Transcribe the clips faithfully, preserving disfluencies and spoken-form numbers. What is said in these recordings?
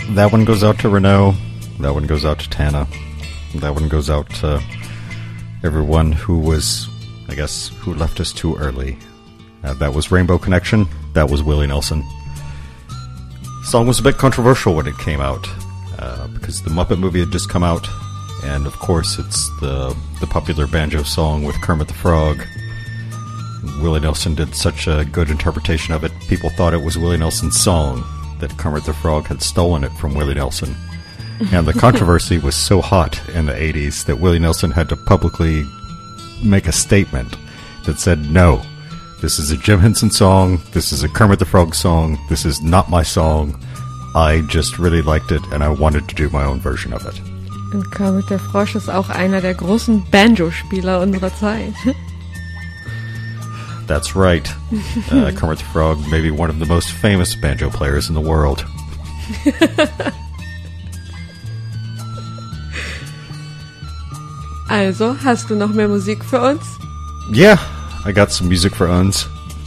That one goes out to Renault. That one goes out to Tana. That one goes out to everyone who was, I guess, who left us too early. Uh, that was Rainbow Connection. That was Willie Nelson. The song was a bit controversial when it came out, uh, because the Muppet movie had just come out, and of course it's the the popular banjo song with Kermit the Frog. Willie Nelson did such a good interpretation of it, people thought it was Willie Nelson's song, that Kermit the Frog had stolen it from Willie Nelson. And the controversy was so hot in the eighties that Willie Nelson had to publicly make a statement that said, no, this is a Jim Henson song, this is a Kermit the Frog song, this is not my song, I just really liked it and I wanted to do my own version of it. Und Kermit der Frosch ist auch einer der großen Banjo-Spieler unserer Zeit. That's right. Uh, Kermit the Frog, maybe one of the most famous banjo players in the world. Also, hast du noch mehr Musik für uns? Yeah, I got some music for uns.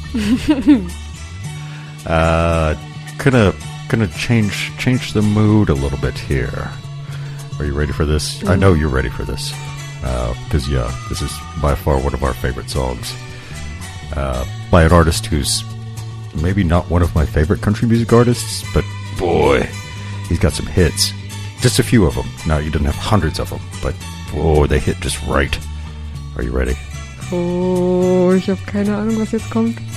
uh, gonna gonna change change the mood a little bit here. Are you ready for this? Mm. I know you're ready for this. Because, uh, yeah, this is by far one of our favorite songs. Uh, by an artist who's maybe not one of my favorite country music artists, but boy, he's got some hits. Just a few of them. Now, he doesn't have hundreds of them, but oh, they hit just right. Are you ready? Oh, ich habe keine Ahnung, was jetzt kommt.